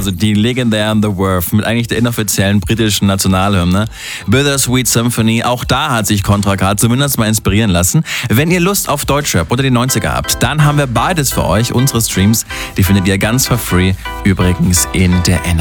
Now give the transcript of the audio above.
also die legendären The Verve mit eigentlich der inoffiziellen britischen Nationalhymne. Bittersweet Symphony, auch da hat sich Contra K zumindest mal inspirieren lassen. Wenn ihr Lust auf Deutschrap oder die 90er habt, dann haben wir beides für euch. Unsere Streams, die findet ihr ganz for free übrigens in der